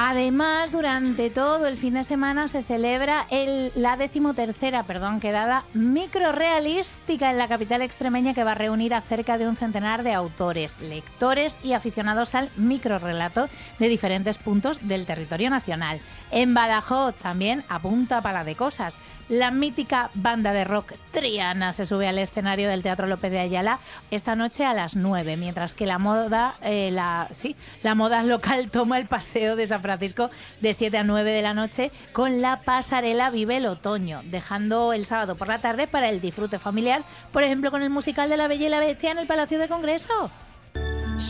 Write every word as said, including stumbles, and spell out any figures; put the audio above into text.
Además, durante todo el fin de semana se celebra el, la decimotercera perdón, quedada microrrealística en la capital extremeña, que va a reunir a cerca de un centenar de autores, lectores y aficionados al microrrelato de diferentes puntos del territorio nacional. En Badajoz también apunta pala de cosas. La mítica banda de rock Triana se sube al escenario del Teatro López de Ayala esta noche a las nueve, mientras que la moda, eh, la, sí, la moda local toma el paseo de San Francisco de siete a nueve de la noche con la pasarela Vive el Otoño, dejando el sábado por la tarde para el disfrute familiar, por ejemplo con el musical de La Bella y la Bestia en el Palacio de Congreso.